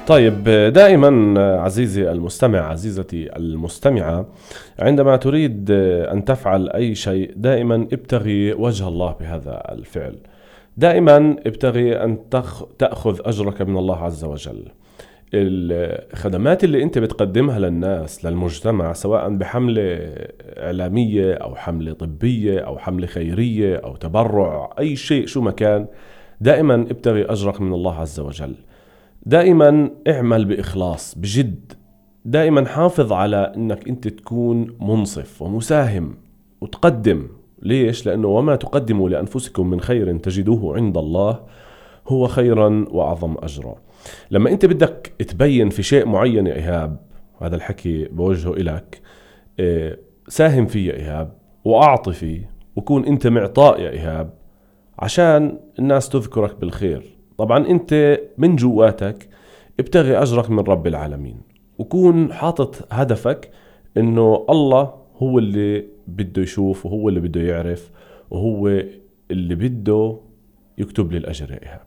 طيب، دائما عزيزي المستمع، عزيزتي المستمعة، عندما تريد أن تفعل أي شيء دائما ابتغي وجه الله بهذا الفعل. دائما ابتغي أن تأخذ أجرك من الله عز وجل. الخدمات اللي انت بتقدمها للناس للمجتمع، سواء بحملة إعلامية أو حملة طبية أو حملة خيرية أو تبرع، أي شيء شو ما كان، دائما ابتغي أجرك من الله عز وجل. دائما اعمل بإخلاص بجد. دائما حافظ على انك انت تكون منصف ومساهم وتقدم. ليش؟ لأنه وما تقدموا لأنفسكم من خير تجدوه عند الله هو خيرا وأعظم أجرا. لما انت بدك تبين في شيء معين يا إيهاب، هذا الحكي بوجهه إلك، ساهم فيه يا إيهاب وأعطي فيه، وكون انت معطاء يا إيهاب عشان الناس تذكرك بالخير. طبعا انت من جواتك ابتغي أجرك من رب العالمين، وكون حاطط هدفك انه الله هو اللي بده يشوف، وهو اللي بده يعرف، وهو اللي بده يكتب لي الأجر يا إيهاب.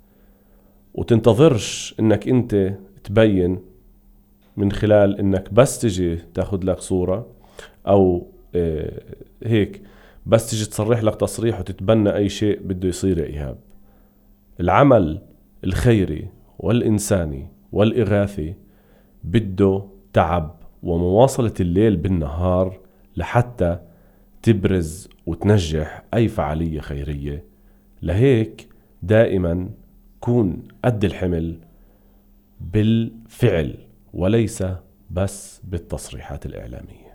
وتنتظرش انك انت تبين من خلال انك بس تجي تاخد لك صورة او هيك بس تجي تصرح لك تصريح وتتبنى اي شيء بده يصير يا إيهاب. العمل الخيري والإنساني والإغاثي بده تعب ومواصلة الليل بالنهار لحتى تبرز وتنجح أي فعالية خيرية. لهيك دائما كون قد الحمل بالفعل وليس بس بالتصريحات الإعلامية.